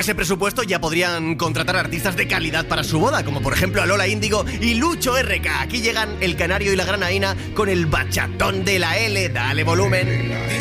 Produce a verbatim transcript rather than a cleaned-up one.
ese presupuesto ya podrían contratar artistas de calidad para su boda, como por ejemplo a Lola Índigo y Lucho R K. Aquí llegan El Canario y la Granaína con el bachatón de la L. Dale volumen.